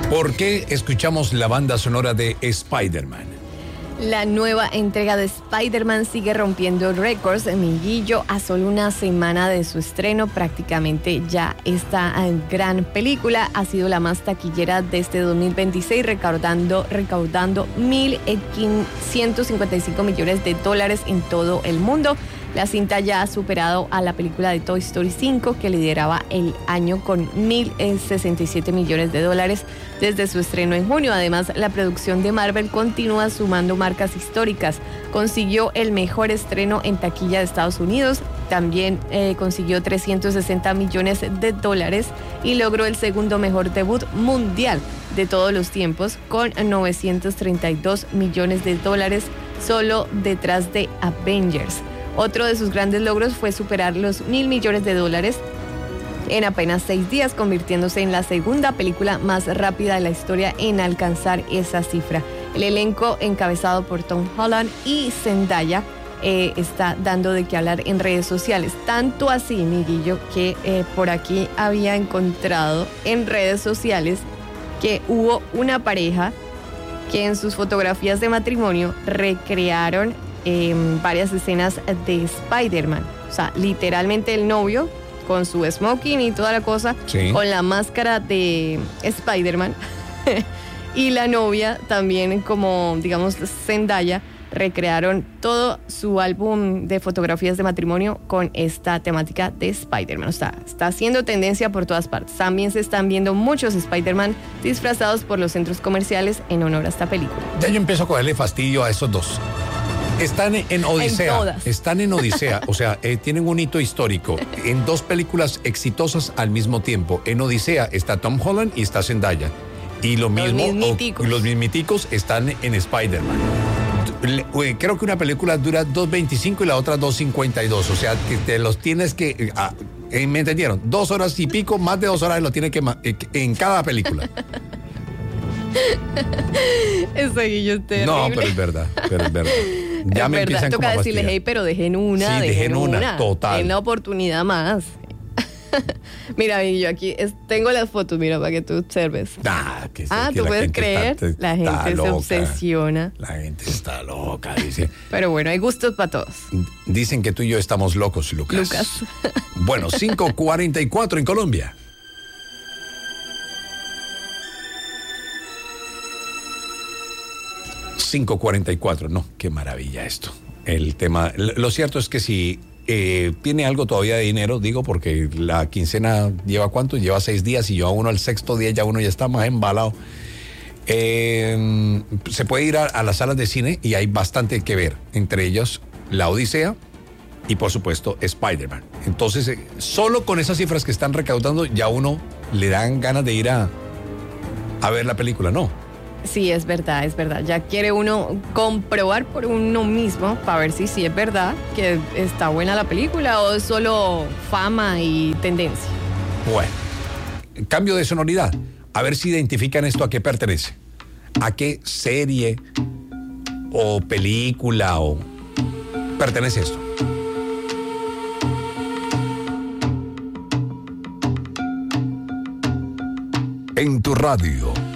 ¿Por qué escuchamos la banda sonora de Spider-Man? La nueva entrega de Spider-Man sigue rompiendo récords. Minguillo, a solo una semana de su estreno, prácticamente ya esta gran película ha sido la más taquillera de este 2026, recaudando $1.155 millones en todo el mundo. La cinta ya ha superado a la película de Toy Story 5, que lideraba el año con $1.067 millones desde su estreno en junio. Además, la producción de Marvel continúa sumando marcas históricas. Consiguió el mejor estreno en taquilla de Estados Unidos, también consiguió $360 millones y logró el segundo mejor debut mundial de todos los tiempos, con $932 millones, solo detrás de Avengers. Otro de sus grandes logros fue superar los $1.000 millones en apenas 6 días, convirtiéndose en la segunda película más rápida de la historia en alcanzar esa cifra. El elenco, encabezado por Tom Holland y Zendaya, está dando de qué hablar en redes sociales. Tanto así, Miguelillo, que por aquí había encontrado en redes sociales que hubo una pareja que en sus fotografías de matrimonio recrearon varias escenas de Spider-Man. O sea, literalmente el novio con su smoking y toda la cosa, sí, con la máscara de Spider-Man. Y la novia también, como digamos Zendaya, recrearon todo su álbum de fotografías de matrimonio con esta temática de Spider-Man. O sea, está haciendo tendencia por todas partes. También se están viendo muchos Spider-Man disfrazados por los centros comerciales en honor a esta película. Ya yo empiezo a cogerle fastidio a esos dos. Están en Odisea, o sea, tienen un hito histórico en 2 películas exitosas al mismo tiempo. En Odisea está Tom Holland y está Zendaya. Y lo mismo, los mismiticos están en Spider-Man. Creo que una película dura 2:25 y la otra 2:52. O sea, que te los tienes que... ¿me entendieron? 2 horas y pico, más de 2 horas lo tiene que en cada película. Eso Guillo es terrible. No, pero es verdad. Ya es me verdad, empiezan toca como a decirle, hey, pero dejen una. Sí, dejen una, total. Den la oportunidad más. Mira, yo aquí tengo las fotos, mira, para que tú observes. ¿Tú puedes creer? La gente se obsesiona. La gente está loca, dice. Pero bueno, hay gustos para todos. Dicen que tú y yo estamos locos, Lucas. Bueno, 5:44 en Colombia. $5.44, no, qué maravilla esto. El tema, lo cierto es que si tiene algo todavía de dinero, digo, porque la quincena lleva ¿cuánto? Lleva 6 días y yo a uno al 6º día ya uno ya está más embalado. Se puede ir a las salas de cine y hay bastante que ver, entre ellos La Odisea y por supuesto Spider-Man. Entonces, solo con esas cifras que están recaudando ya uno le dan ganas de ir a ver la película, ¿no? Sí, es verdad. Ya quiere uno comprobar por uno mismo para ver si sí es verdad que está buena la película o es solo fama y tendencia. Bueno, cambio de sonoridad. A ver si identifican esto a qué pertenece. ¿A qué serie o película o pertenece esto? En tu radio.